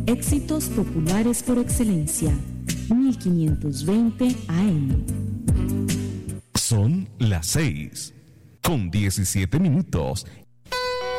Éxitos populares por excelencia. 1520 AM. Son las 6:17